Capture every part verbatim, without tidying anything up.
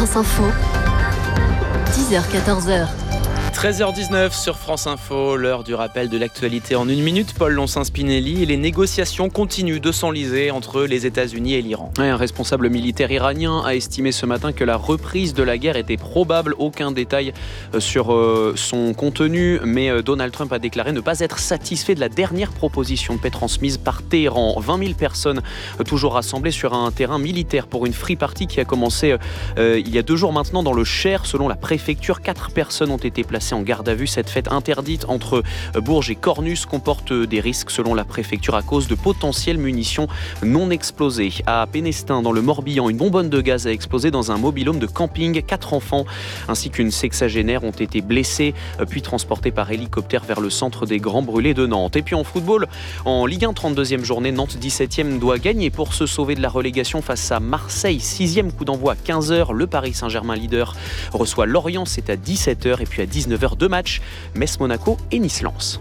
France Info, dix heures quatorze heures. treize heures dix-neuf sur France Info, l'heure du rappel de l'actualité en une minute. Paul Loncin-Spinelli, et les négociations continuent de s'enliser entre les États-Unis et l'Iran. Un responsable militaire iranien a estimé ce matin que la reprise de la guerre était probable. Aucun détail sur son contenu, mais Donald Trump a déclaré ne pas être satisfait de la dernière proposition de paix transmise par Téhéran. vingt mille personnes toujours rassemblées sur un terrain militaire pour une free party qui a commencé euh, il y a deux jours maintenant dans le Cher. Selon la préfecture, quatre personnes ont été placées en garde à vue. Cette fête interdite entre Bourges et Cornus comporte des risques selon la préfecture à cause de potentielles munitions non explosées. À Pénestin, dans le Morbihan, une bonbonne de gaz a explosé dans un mobil-home de camping. Quatre enfants ainsi qu'une sexagénaire ont été blessés puis transportés par hélicoptère vers le centre des Grands Brûlés de Nantes. Et puis en football, en Ligue un, trente-deuxième journée, Nantes dix-septième doit gagner pour se sauver de la relégation face à Marseille. Sixième coup d'envoi à quinze heures. Le Paris Saint-Germain leader reçoit Lorient, c'est à dix-sept heures. Et puis à dix-neuf heures, deux matchs, Metz-Monaco et Nice-Lens.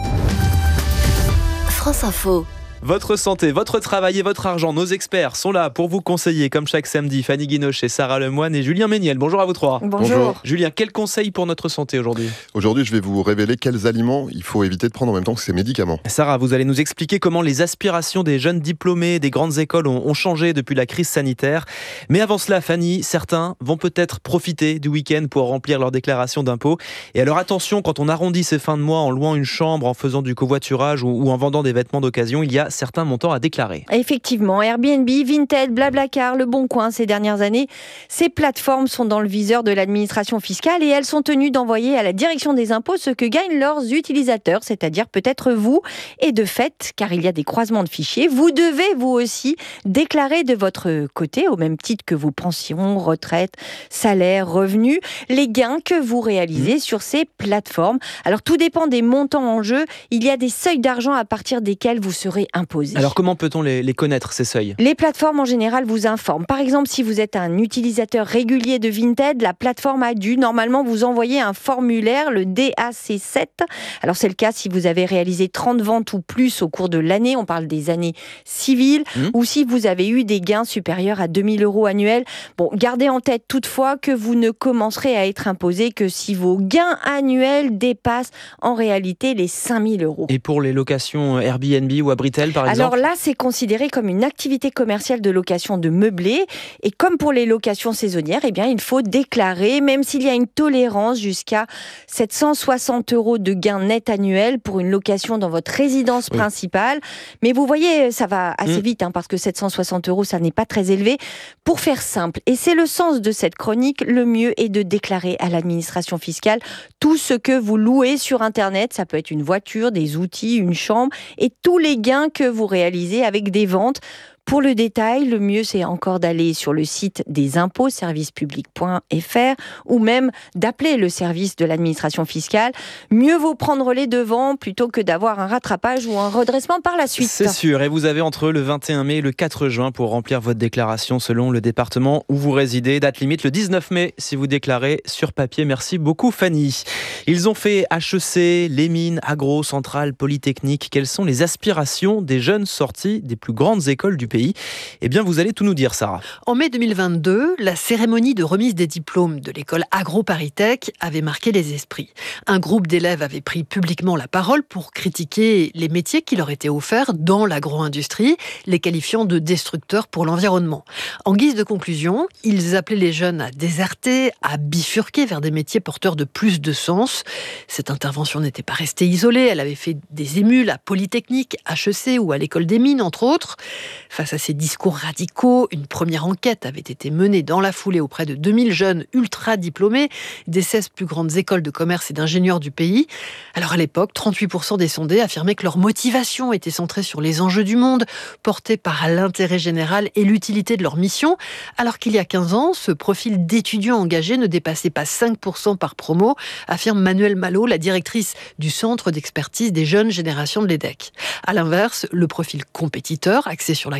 France Info. Votre santé, votre travail et votre argent, nos experts sont là pour vous conseiller comme chaque samedi. Fanny Guinochet, Sarah Lemoine et Julien Méniel. Bonjour à vous trois. Bonjour. Bonjour. Julien, quel conseil pour notre santé aujourd'hui ? Aujourd'hui, je vais vous révéler quels aliments il faut éviter de prendre en même temps que ces médicaments. Sarah, vous allez nous expliquer comment les aspirations des jeunes diplômés des grandes écoles ont, ont changé depuis la crise sanitaire. Mais avant cela, Fanny, certains vont peut-être profiter du week-end pour remplir leur déclaration d'impôt. Et alors attention, quand on arrondit ses fins de mois en louant une chambre, en faisant du covoiturage ou, ou en vendant des vêtements d'occasion, il y a certains montants à déclarer. Effectivement, Airbnb, Vinted, Blablacar, Le Bon Coin, ces dernières années, ces plateformes sont dans le viseur de l'administration fiscale et elles sont tenues d'envoyer à la direction des impôts ce que gagnent leurs utilisateurs, c'est-à-dire peut-être vous. Et de fait, car il y a des croisements de fichiers, vous devez vous aussi déclarer de votre côté, au même titre que vos pensions, retraites, salaires, revenus, les gains que vous réalisez mmh. sur ces plateformes. Alors tout dépend des montants en jeu. Il y a des seuils d'argent à partir desquels vous serez imposé. Alors comment peut-on les, les connaître, ces seuils ? Les plateformes en général vous informent. Par exemple, si vous êtes un utilisateur régulier de Vinted, la plateforme a dû normalement vous envoyer un formulaire, le D A C sept. Alors c'est le cas si vous avez réalisé trente ventes ou plus au cours de l'année, on parle des années civiles, mmh. ou si vous avez eu des gains supérieurs à deux mille euros annuels. Bon, gardez en tête toutefois que vous ne commencerez à être imposé que si vos gains annuels dépassent en réalité les cinq mille euros. Et pour les locations Airbnb ou Abritel par exemple ? Alors là, c'est considéré comme une activité commerciale de location de meublés. Et comme pour les locations saisonnières, eh bien, il faut déclarer, même s'il y a une tolérance jusqu'à sept cent soixante euros de gains net annuels pour une location dans votre résidence oui. principale. Mais vous voyez, ça va assez mmh. vite, hein, parce que sept cent soixante euros, ça n'est pas très élevé. Pour faire simple, et c'est le sens de cette chronique, le mieux est de déclarer à l'administration fiscale tout ce que vous louez sur Internet. Ça peut être une voiture, des outils, une chambre, et tous les gains que vous réalisez avec des ventes. Pour le détail, le mieux, c'est encore d'aller sur le site des impôts, service public point f r, ou même d'appeler le service de l'administration fiscale. Mieux vaut prendre les devants plutôt que d'avoir un rattrapage ou un redressement par la suite. C'est sûr, et vous avez entre le vingt et un mai et le quatre juin pour remplir votre déclaration selon le département où vous résidez. Date limite le dix-neuf mai si vous déclarez sur papier. Merci beaucoup Fanny. Ils ont fait H E C, les mines, Agro, Centrale, Polytechnique. Quelles sont les aspirations des jeunes sortis des plus grandes écoles du pays ? Eh bien, vous allez tout nous dire, Sarah. En mai deux mille vingt-deux, la cérémonie de remise des diplômes de l'école Agro-Paris-Tech avait marqué les esprits. Un groupe d'élèves avait pris publiquement la parole pour critiquer les métiers qui leur étaient offerts dans l'agro-industrie, les qualifiant de destructeurs pour l'environnement. En guise de conclusion, ils appelaient les jeunes à déserter, à bifurquer vers des métiers porteurs de plus de sens. Cette intervention n'était pas restée isolée, elle avait fait des émules à Polytechnique, H E C ou à l'école des mines, entre autres. Face à ces discours radicaux, une première enquête avait été menée dans la foulée auprès de deux mille jeunes ultra diplômés des seize plus grandes écoles de commerce et d'ingénieurs du pays. Alors à l'époque, trente-huit pour cent des sondés affirmaient que leur motivation était centrée sur les enjeux du monde, portés par l'intérêt général et l'utilité de leur mission, alors qu'il y a quinze ans, ce profil d'étudiants engagés ne dépassait pas cinq pour cent par promo, affirme Manuelle Malo, la directrice du Centre d'expertise des jeunes générations de l'E D E C. À l'inverse, le profil compétiteur, axé sur la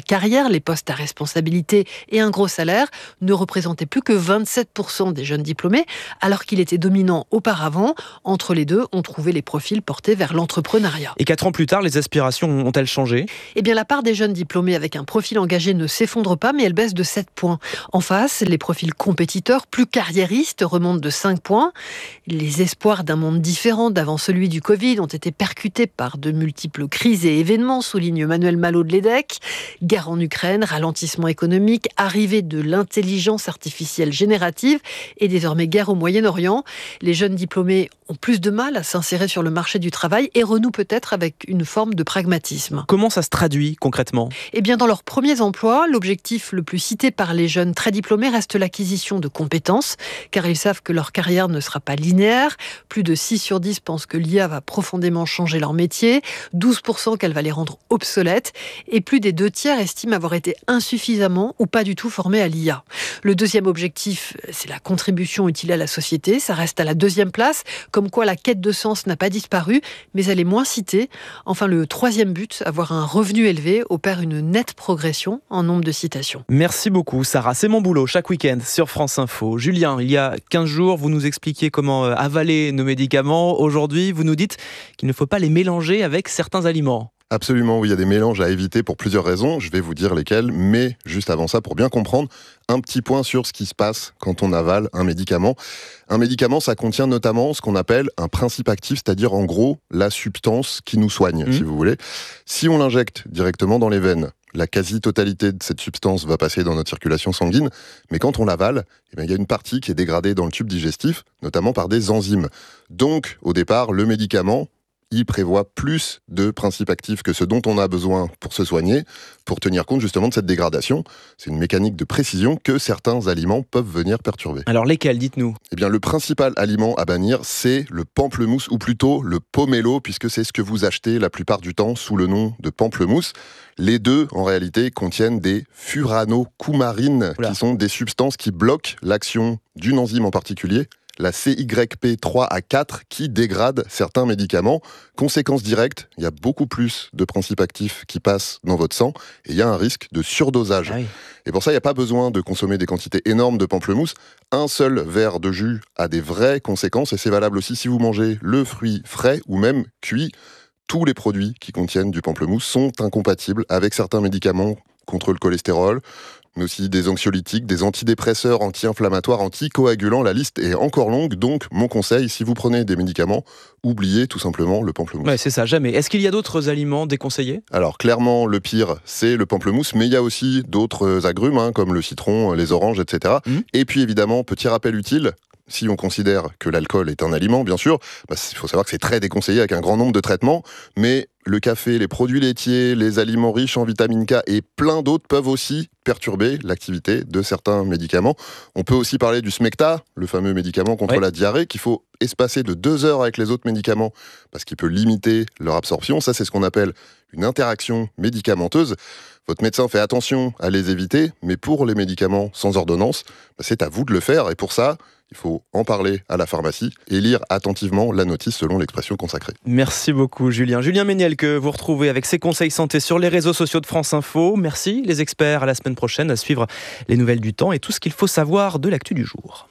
carrière, les postes à responsabilité et un gros salaire, ne représentaient plus que vingt-sept pour cent des jeunes diplômés, alors qu'il était dominant auparavant. Entre les deux, on trouvait les profils portés vers l'entrepreneuriat. Et quatre ans plus tard, les aspirations ont-elles changé ? Eh bien, la part des jeunes diplômés avec un profil engagé ne s'effondre pas, mais elle baisse de sept points. En face, les profils compétiteurs, plus carriéristes, remontent de cinq points. Les espoirs d'un monde différent d'avant celui du Covid ont été percutés par de multiples crises et événements, souligne Manuel Malo de l'E D E C. Guerre en Ukraine, ralentissement économique, arrivée de l'intelligence artificielle générative et désormais guerre au Moyen-Orient. Les jeunes diplômés ont plus de mal à s'insérer sur le marché du travail et renouent peut-être avec une forme de pragmatisme. Comment ça se traduit concrètement ? Eh bien, dans leurs premiers emplois, l'objectif le plus cité par les jeunes très diplômés reste l'acquisition de compétences, car ils savent que leur carrière ne sera pas linéaire. Plus de six sur dix pensent que l'I A va profondément changer leur métier, douze pour cent qu'elle va les rendre obsolètes, et plus des deux tiers estiment avoir été insuffisamment ou pas du tout formés à l'I A. Le deuxième objectif, c'est la contribution utile à la société. Ça reste à la deuxième place, comme quoi la quête de sens n'a pas disparu, mais elle est moins citée. Enfin, le troisième but, avoir un revenu élevé, opère une nette progression en nombre de citations. Merci beaucoup Sarah, c'est mon boulot chaque week-end sur France Info. Julien, il y a quinze jours, vous nous expliquiez comment avaler nos médicaments. Aujourd'hui, vous nous dites qu'il ne faut pas les mélanger avec certains aliments. Absolument, oui, il y a des mélanges à éviter pour plusieurs raisons. Je vais vous dire lesquelles, mais juste avant ça, pour bien comprendre, un petit point sur ce qui se passe quand on avale un médicament. Un médicament, ça contient notamment ce qu'on appelle un principe actif, c'est-à-dire en gros la substance qui nous soigne, mmh. si vous voulez. Si on l'injecte directement dans les veines, la quasi-totalité de cette substance va passer dans notre circulation sanguine, mais quand on l'avale, eh bien, il y a une partie qui est dégradée dans le tube digestif, notamment par des enzymes. Donc, au départ, le médicament, il prévoit plus de principes actifs que ce dont on a besoin pour se soigner, pour tenir compte justement de cette dégradation. C'est une mécanique de précision que certains aliments peuvent venir perturber. Alors lesquels, dites-nous ? Eh bien, le principal aliment à bannir, c'est le pamplemousse, ou plutôt le pomelo, puisque c'est ce que vous achetez la plupart du temps sous le nom de pamplemousse. Les deux, en réalité, contiennent des furanocoumarines, Oula. qui sont des substances qui bloquent l'action d'une enzyme en particulier, la C Y P trois A quatre, qui dégrade certains médicaments. Conséquence directe, il y a beaucoup plus de principes actifs qui passent dans votre sang et il y a un risque de surdosage. Ah oui. Et pour ça, il n'y a pas besoin de consommer des quantités énormes de pamplemousse. Un seul verre de jus a des vraies conséquences et c'est valable aussi si vous mangez le fruit frais ou même cuit. Tous les produits qui contiennent du pamplemousse sont incompatibles avec certains médicaments contre le cholestérol, mais aussi des anxiolytiques, des antidépresseurs, anti-inflammatoires, anticoagulants. La liste est encore longue, donc mon conseil, si vous prenez des médicaments, oubliez tout simplement le pamplemousse. Ouais, c'est ça, jamais. Est-ce qu'il y a d'autres aliments déconseillés ? Alors clairement, le pire, c'est le pamplemousse, mais il y a aussi d'autres agrumes, hein, comme le citron, les oranges, et cetera. Mmh. Et puis évidemment, petit rappel utile, si on considère que l'alcool est un aliment, bien sûr, bah, il faut savoir que c'est très déconseillé avec un grand nombre de traitements, mais le café, les produits laitiers, les aliments riches en vitamine K et plein d'autres peuvent aussi perturber l'activité de certains médicaments. On peut aussi parler du Smecta, le fameux médicament contre ouais. la diarrhée, qu'il faut espacer de deux heures avec les autres médicaments parce qu'il peut limiter leur absorption. Ça, c'est ce qu'on appelle une interaction médicamenteuse. Votre médecin fait attention à les éviter, mais pour les médicaments sans ordonnance, bah, c'est à vous de le faire. Et pour ça, il faut en parler à la pharmacie et lire attentivement la notice selon l'expression consacrée. Merci beaucoup Julien. Julien Méniel que vous retrouvez avec ses conseils santé sur les réseaux sociaux de France Info. Merci les experts, à la semaine prochaine à suivre les nouvelles du temps et tout ce qu'il faut savoir de l'actu du jour.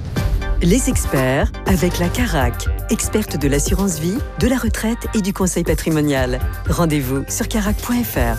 Les experts avec la Carac, experte de l'assurance vie, de la retraite et du conseil patrimonial. Rendez-vous sur carac point f r.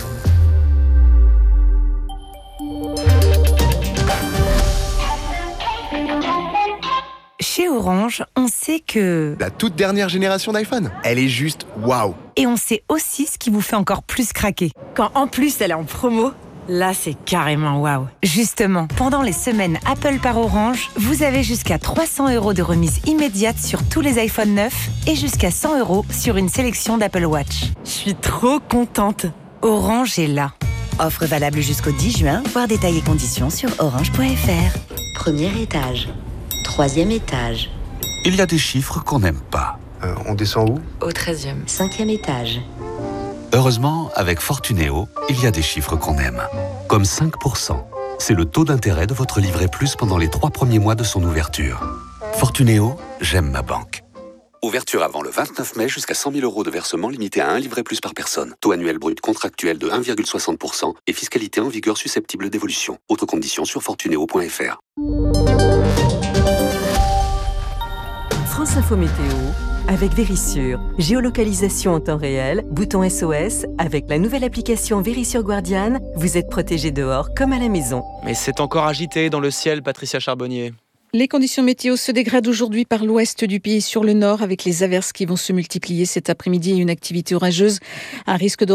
Chez Orange, on sait que... La toute dernière génération d'iPhone, elle est juste waouh. Et on sait aussi ce qui vous fait encore plus craquer. Quand en plus elle est en promo, là c'est carrément waouh. Justement, pendant les semaines Apple par Orange, vous avez jusqu'à trois cents euros de remise immédiate sur tous les iPhone neufs et jusqu'à cent euros sur une sélection d'Apple Watch. Je suis trop contente. Orange est là. Offre valable jusqu'au dix juin, voir détails et conditions sur orange point f r. Premier étage. Troisième étage. Il y a des chiffres qu'on n'aime pas. Euh, on descend où ? Au treizième. Cinquième étage. Heureusement, avec Fortunéo, il y a des chiffres qu'on aime. Comme cinq pour cent. C'est le taux d'intérêt de votre livret plus pendant les trois premiers mois de son ouverture. Fortunéo, j'aime ma banque. Ouverture avant le vingt-neuf mai jusqu'à cent mille euros de versement limité à un livret plus par personne. Taux annuel brut contractuel de un virgule soixante pour cent et fiscalité en vigueur susceptible d'évolution. Autres conditions sur fortuneo point f r. France Info Météo avec Vérissure. Géolocalisation en temps réel, bouton S O S. Avec la nouvelle application Vérissure Guardian, vous êtes protégé dehors comme à la maison. Mais c'est encore agité dans le ciel, Patricia Charbonnier. Les conditions météo se dégradent aujourd'hui par l'ouest du pays sur le nord avec les averses qui vont se multiplier cet après-midi et une activité orageuse. Un risque de